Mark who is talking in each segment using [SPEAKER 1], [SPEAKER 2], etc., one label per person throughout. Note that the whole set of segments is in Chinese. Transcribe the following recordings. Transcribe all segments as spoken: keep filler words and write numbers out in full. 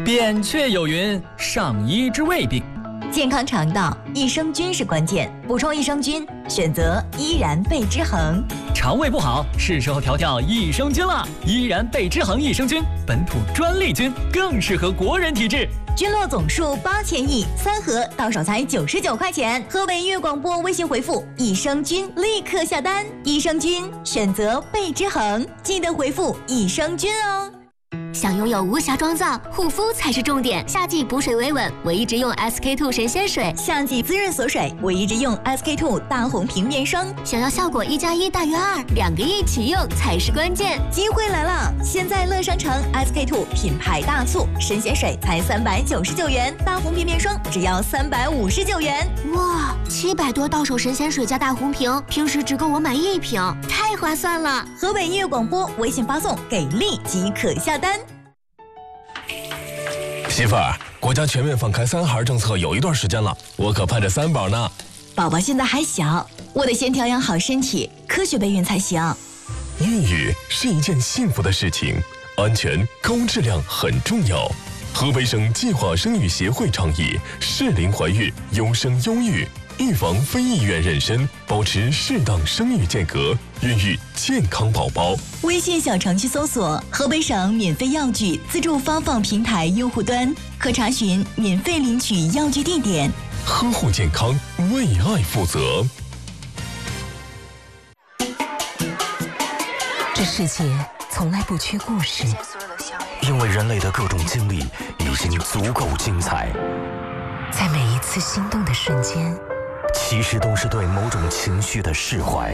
[SPEAKER 1] 扁鹊有云：上医治未病。
[SPEAKER 2] 健康肠道，益生菌是关键，补充益生菌，选择依然贝之恒。
[SPEAKER 1] 肠胃不好，是时候调调益生菌了。依然贝之恒益生菌，本土专利菌，更适合国人体质。
[SPEAKER 2] 菌落总数八千亿，三盒到手才九十九块钱。河北粤广播微信回复益生菌，立刻下单。益生菌选择贝之恒，记得回复益生菌哦。
[SPEAKER 3] 想拥有无瑕妆造，护肤才是重点。夏季补水维稳，我一直用 S K two 神仙水；
[SPEAKER 2] 夏季滋润锁水，我一直用 S K two 大红瓶面霜。
[SPEAKER 3] 想要效果一加一大于二，两个一起用才是关键。
[SPEAKER 2] 机会来了！现在乐商城 S K two 品牌大促，神仙水才三百九十九元，大红瓶面霜只要三百五十九元。
[SPEAKER 3] 哇，七百多到手神仙水加大红瓶，平时只够我买一瓶，太划算了！
[SPEAKER 2] 河北音乐广播微信发送给力即可下单。
[SPEAKER 4] 媳妇儿，国家全面放开三孩政策有一段时间了，我可盼着三宝呢。
[SPEAKER 2] 宝宝现在还小，我得先调养好身体，科学备孕才行。
[SPEAKER 4] 孕育是一件幸福的事情，安全高质量很重要。河北省计划生育协会倡议适龄怀孕，优生优育，预防非意愿妊娠，保持适当生育间隔，孕育健康宝宝。
[SPEAKER 2] 微信小程序搜索河北省免费药具自助发放平台用户端，可查询免费领取药具地点。
[SPEAKER 4] 呵护健康，为爱负责。
[SPEAKER 5] 这世界从来不缺故事，
[SPEAKER 6] 因为人类的各种经历已经足够精彩，
[SPEAKER 5] 在每一次心动的瞬间，
[SPEAKER 6] 其实都是对某种情绪的释怀。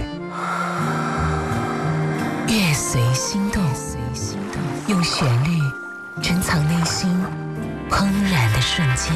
[SPEAKER 5] 乐随心动，用旋律珍藏内心怦然的瞬间。